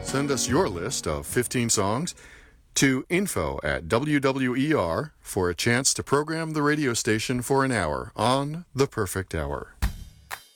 Send us your list of 15 songs to info@WWER for a chance to program the radio station for an hour on The Perfect Hour.